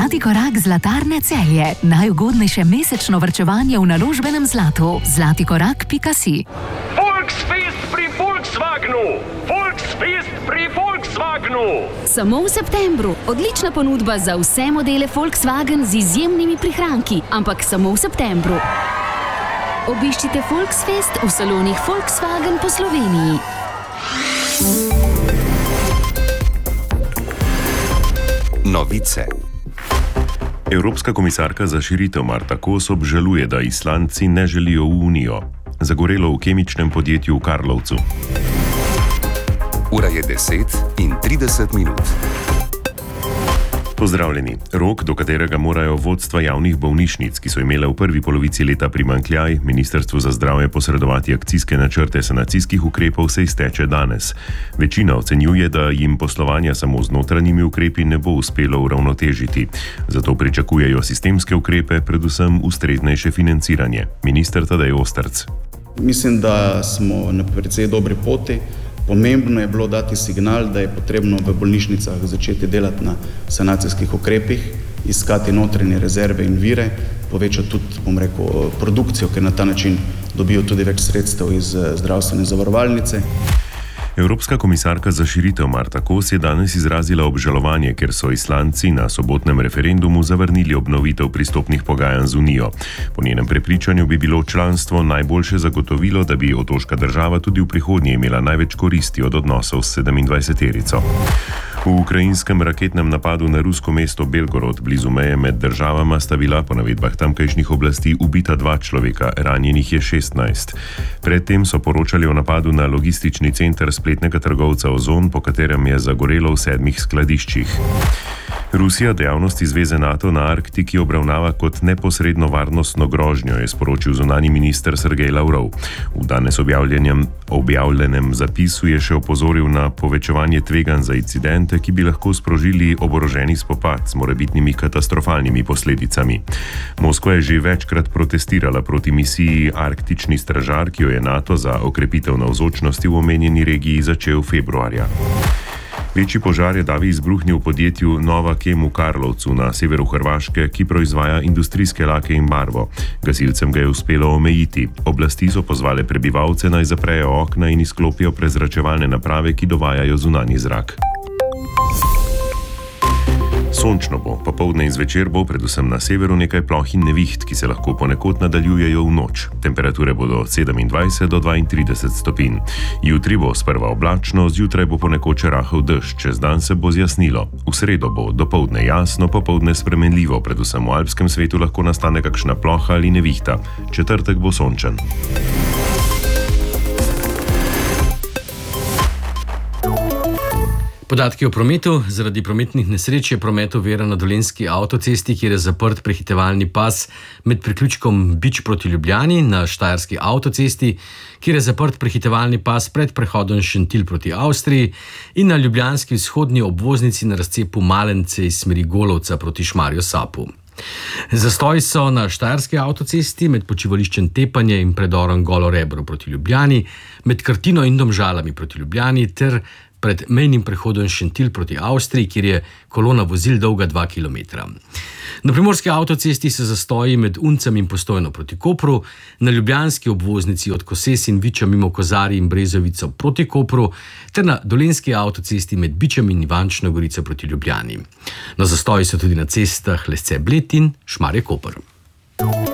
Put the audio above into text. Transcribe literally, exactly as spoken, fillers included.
Zlati korak Zlatarne Celje. Najugodnejše mesečno varčevanje v naložbenem zlatu. zlati korak pika si. Volksfest pri Volkswagenu! Volksfest pri Volkswagenu! Samo v septembru. Odlična ponudba za vse modele Volkswagen z izjemnimi prihranki, ampak samo v septembru. Obiščite Volksfest v salonih Volkswagen po Sloveniji. Novice. Evropska komisarka za širitev Marta Kos obžaluje, da Islandci ne želijo v Unijo. Zagorelo v kemičnem podjetju v Karlovcu. Ura je deset in trideset minut. Pozdravljeni. Rok, do katerega morajo vodstva javnih bolnišnic, ki so imele v prvi polovici leta primanjkljaj, Ministrstvu za zdravje posredovati akcijske načrte sanacijskih ukrepov, se izteče danes. Večina ocenjuje, da jim poslovanja samo z notranjimi ukrepi ne bo uspelo uravnotežiti. Zato pričakujejo sistemske ukrepe, predvsem ustreznejše financiranje. Minister Tadej Ostrc. Mislim, da smo na precej dobri poti. Pomembno je bilo dati signal, da je potrebno v bolnišnicah začeti delati na sanacijskih ukrepih, iskati notranje rezerve in vire, povečati tudi, bom rekel, produkcijo, ker na ta način dobijo tudi več sredstev iz zdravstvene zavarovalnice. Evropska komisarka za širitev Marta Kos je danes izrazila obžalovanje, ker so Islandci na sobotnem referendumu zavrnili obnovitev pristopnih pogajanj z Unijo. Po njenem prepričanju bi bilo članstvo najboljše zagotovilo, da bi otoška država tudi v prihodnje imela največ koristi od odnosov s sedemindvajseterico. V ukrajinskem raketnem napadu na rusko mesto Belgorod blizu meje med državama sta bila po navedbah tamkajšnjih oblasti ubita dva človeka, ranjenih je šestnajst. Predtem so poročali o napadu na logistični center spletnega trgovca Ozon, po katerem je zagorelo v sedmih skladiščih. Rusija dejavnosti Zveze NATO na Arktiki obravnava kot neposredno varnostno grožnjo, je sporočil zunanji minister Sergej Lavrov. V danes objavljenem, objavljenem zapisu je še opozoril na povečevanje tveganj za incidente, ki bi lahko sprožili oboroženi spopad s morebitnimi katastrofalnimi posledicami. Moskva je že večkrat protestirala proti misiji Arktični stražar, ki jo je NATO za okrepitev navzočnosti v omenjeni regiji začel februarja. Večji požar je davi izbruhnil v podjetju Nova Chem v Karlovcu na severu Hrvaške, ki proizvaja industrijske lake in barvo. Gasilcem ga je uspelo omejiti. Oblasti so pozvale prebivalce, naj zaprejo okna in izklopijo prezračevalne naprave, ki dovajajo zunanji zrak. Sončno bo, popoldne in zvečer bo predvsem na severu nekaj ploh in neviht, ki se lahko ponekod nadaljujejo v noč. Temperature bodo od sedemindvajset do dvaintrideset stopinj. Jutri bo sprva oblačno, zjutraj bo ponekod še rahel dež, čez dan se bo zjasnilo. V sredo bo dopoldne jasno, popoldne spremenljivo, predvsem v alpskem svetu lahko nastane kakšna ploha ali nevihta. Četrtek bo sončen. Podatki o prometu. Zaradi prometnih nesreč je promet ovira na dolenjski avtocesti, kjer je zaprt prehitevalni pas med priključkom Bič proti Ljubljani, na štajerski avtocesti, kjer je zaprt prehitevalni pas pred prehodom Šentilj proti Avstriji in na ljubljanski vzhodni obvoznici na razcepu Malence iz smeri Golovca proti Šmarju Sapu. Zastoji so na štajerski avtocesti med počivališčem Tepanje in predorom Golo Rebro proti Ljubljani, med Krtino in Domžalami proti Ljubljani ter pred mejnim prehodom Šentilj proti Avstriji, kjer je kolona vozil dolga dva kilometra. Na primorski avtocesti se zastoji med Uncem in Postojno proti Kopru, na ljubljanski obvoznici od Koses in Viča mimo Kozarij in Brezovico proti Kopru ter na dolenjski avtocesti med Bičem in Ivančno Gorico proti Ljubljani. Na zastoji so tudi na cestah Lesce Bled in Šmarje Koper.